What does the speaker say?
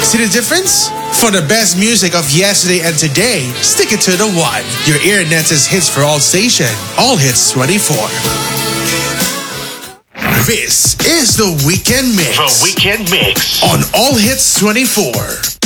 See the difference? For the best music of yesterday and today, stick it to the one. Your Earnet's hits for all station. All Hits 24. This is the Weekend Mix. The Weekend Mix. On All Hits 24.